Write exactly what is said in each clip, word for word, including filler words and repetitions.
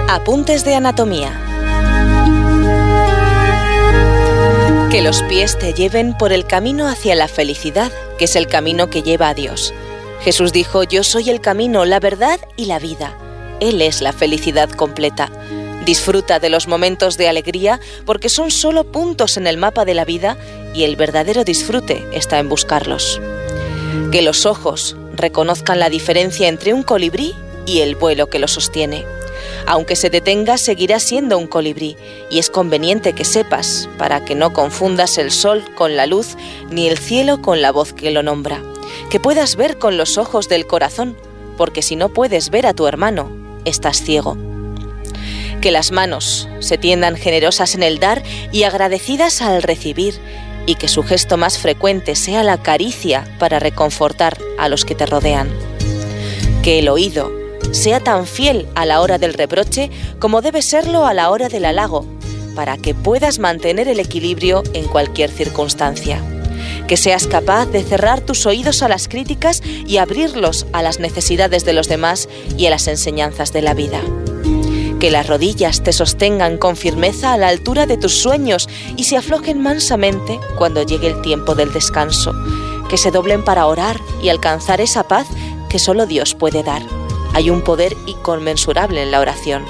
Apuntes de anatomía. Que los pies te lleven por el camino hacia la felicidad, que es el camino que lleva a Dios. Jesús dijo: yo soy el camino, la verdad y la vida. Él es la felicidad completa. Disfruta de los momentos de alegría porque son solo puntos en el mapa de la vida y el verdadero disfrute está en buscarlos. Que los ojos reconozcan la diferencia entre un colibrí y el vuelo que lo sostiene. Aunque se detenga, seguirá siendo un colibrí y es conveniente que sepas para que no confundas el sol con la luz ni el cielo con la voz que lo nombra. Que puedas ver con los ojos del corazón, porque si no puedes ver a tu hermano, estás ciego. Que las manos se tiendan generosas en el dar y agradecidas al recibir, y que su gesto más frecuente sea la caricia para reconfortar a los que te rodean. Que el oído sea tan fiel a la hora del reproche como debe serlo a la hora del halago, para que puedas mantener el equilibrio en cualquier circunstancia. Que seas capaz de cerrar tus oídos a las críticas y abrirlos a las necesidades de los demás y a las enseñanzas de la vida. Que las rodillas te sostengan con firmeza a la altura de tus sueños y se aflojen mansamente cuando llegue el tiempo del descanso. Que se doblen para orar y alcanzar esa paz que solo Dios puede dar. Hay un poder inconmensurable en la oración.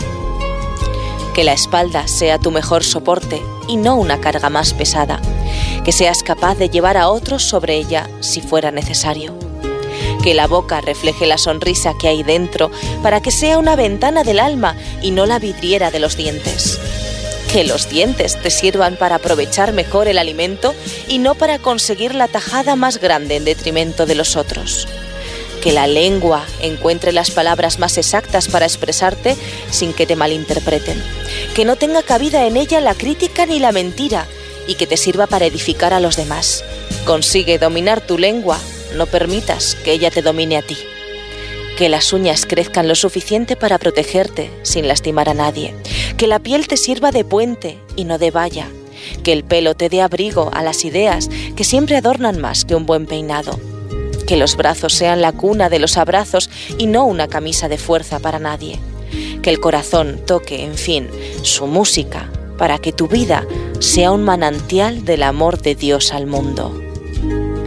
Que la espalda sea tu mejor soporte y no una carga más pesada. Que seas capaz de llevar a otros sobre ella si fuera necesario. Que la boca refleje la sonrisa que hay dentro para que sea una ventana del alma y no la vidriera de los dientes. Que los dientes te sirvan para aprovechar mejor el alimento y no para conseguir la tajada más grande en detrimento de los otros. Que la lengua encuentre las palabras más exactas para expresarte sin que te malinterpreten. Que no tenga cabida en ella la crítica ni la mentira y que te sirva para edificar a los demás. Consigue dominar tu lengua, no permitas que ella te domine a ti. Que las uñas crezcan lo suficiente para protegerte sin lastimar a nadie. Que la piel te sirva de puente y no de valla. Que el pelo te dé abrigo a las ideas que siempre adornan más que un buen peinado. Que los brazos sean la cuna de los abrazos y no una camisa de fuerza para nadie. Que el corazón toque, en fin, su música para que tu vida sea un manantial del amor de Dios al mundo.